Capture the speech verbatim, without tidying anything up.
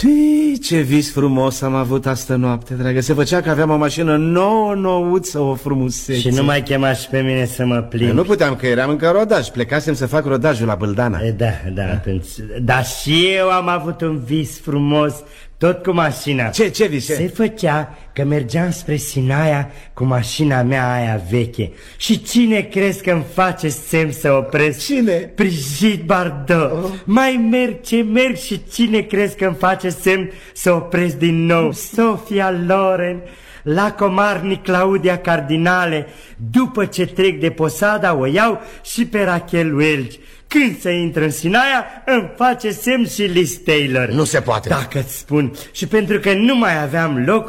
Tii, ce vis frumos am avut astă noapte, dragă. Se făcea că aveam o mașină nouă, nouță, o frumusețe. Și nu mai chema și pe mine să mă plimb. Nu puteam, că eram încă rodaj. Plecasem să fac rodajul la Bâldana. E, da, da, da, atunci. Dar și eu am avut un vis frumos, tot cu mașina. Ce, ce vis? Se făcea că mergeam spre Sinaia cu mașina mea aia veche. Și cine crezi că îmi face semn să opresc? Cine? Brigitte Bardot. Oh. Mai merg ce merg și cine crezi că îmi face semn să opresc din nou? Sofia Loren. La Comarnic, Claudia Cardinale. După ce trec de Posada o iau și pe Rachel Welch. Când se intră în Sinaia, îmi face semn și Liz Taylor. Nu se poate. Dacă-ți spun. Și pentru că nu mai aveam loc